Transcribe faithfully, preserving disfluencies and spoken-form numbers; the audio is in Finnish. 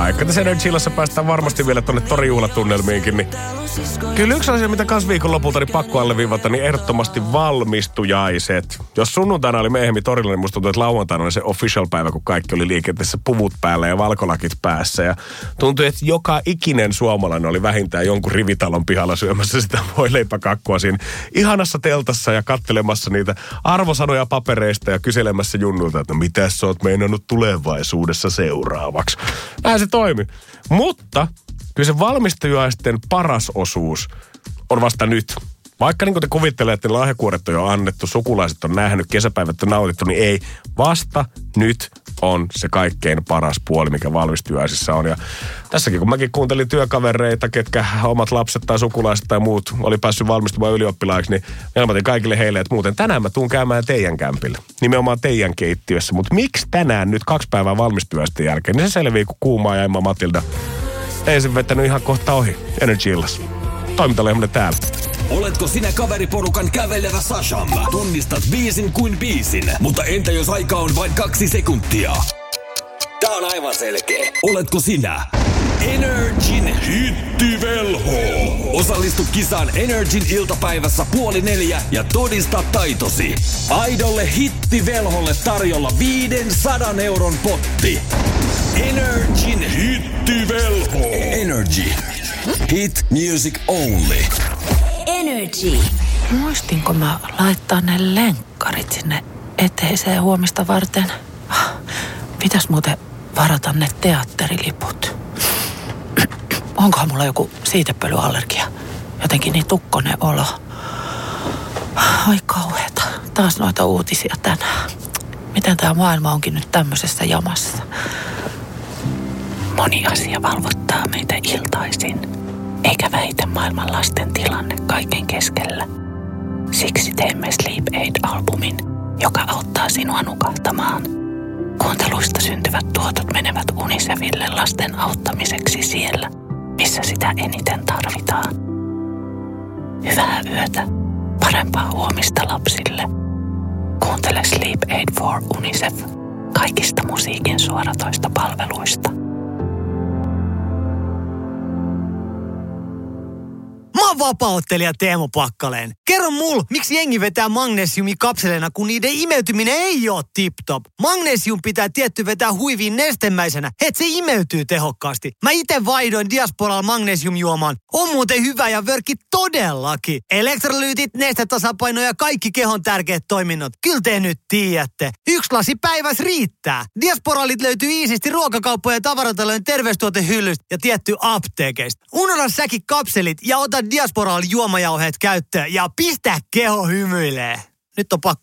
paikka. Tässä Energyllassa päästään varmasti vielä tonne torijuhlatunnelmiinkin. Niin kyllä yksi asia, mitä kans viikonlopulta niin pakko alleviivata, niin ehdottomasti valmistujaiset. Jos sunnuntaina oli Meehemi torilla, niin musta tuntuu, että lauantaina oli se official päivä, kun kaikki oli liikenteessä puvut päällä ja valkolakit päässä. Ja tuntui, että joka ikinen suomalainen oli vähintään jonkun rivitalon pihalla syömässä sitä voileipäkakkua siinä ihanassa teltassa ja kattelemassa niitä arvosanoja papereista ja kyselemässä junnulta, että no mitäs sä oot meinannut tulevaisuudessa seuraavaksi. Näin se toimi. Mutta kyllä se valmistujaisten paras osuus on vasta nyt. Vaikka niin kuin te kuvittelee, että lahjakuoret on jo annettu, sukulaiset on nähnyt, kesäpäivät on nautittu, niin ei. Vasta nyt on se kaikkein paras puoli, mikä valmistujaisissa on. Ja tässäkin, kun mäkin kuuntelin työkavereita, ketkä omat lapset tai sukulaiset tai muut oli päässyt valmistumaan ylioppilaiksi, niin ilmoitin kaikille heille, että muuten tänään mä tuun käymään teidän kämpillä. Nimenomaan teidän keittiössä. Mutta miksi tänään nyt kaksi päivää valmistujaisten jälkeen? Niin se selvii, kun Kuumaa ja Emma Matilda ei sen vettänyt ihan kohta ohi. Energy Illas. Toimintalehmonen täällä. Oletko sinä kaveriporukan kävelevä Sasham? Tunnistat biisin kuin biisin, mutta entä jos aika on vain kaksi sekuntia? Tää on aivan selkeä. Oletko sinä Energin hittivelho? Osallistu kisaan Energin iltapäivässä puoli neljä ja todista taitosi. Aidolle hittivelholle tarjolla viidensadan euron potti. Energin hittivelho. Energy. Hit music only. Energy. Muistinko mä laittaa ne lenkkarit sinne eteiseen huomista varten? Pitäis muuten varata ne teatteriliput. Onkohan mulla joku siitepölyallergia? Jotenkin niin tukkonen olo. Ai kauheeta. Taas noita uutisia tänään. Miten tää maailma onkin nyt tämmöisessä jamassa? Moni asia valvottaa meitä iltaisin. Eikä väitä maailman lasten tilanne kaiken keskellä. Siksi teemme Sleep Aid-albumin, joka auttaa sinua nukahtamaan. Kuunteluista syntyvät tuotot menevät Unicefille lasten auttamiseksi siellä, missä sitä eniten tarvitaan. Hyvää yötä, parempaa huomista lapsille. Kuuntele Sleep Aid for Unicef kaikista musiikin suoratoista palveluista. Mä oon vapaa-ottelija Teemu Pakkaleen. Kerro mul, miksi jengi vetää magnesiumikapseleina, kun niiden imeytyminen ei oo tip-top. Magnesium pitää tietty vetää huiviin nestemäisenä, et se imeytyy tehokkaasti. Mä ite vaihdoin Diasporalla magnesiumjuomaan. On muuten hyvä ja vörkki todellakin. Elektrolyytit, nestetasapaino ja kaikki kehon tärkeät toiminnot. Kyllä te nyt tiedätte. Yksi lasi päivässä riittää. Diasporalit löytyy iisisti ruokakauppojen ja tavaratalojen terveystuotehyllystä ja tietty apteekeista. Unohda säkin kapselit ja ota Diasporalla juomajauheet käyttöön ja pistä keho hymyilee. Nyt on pakko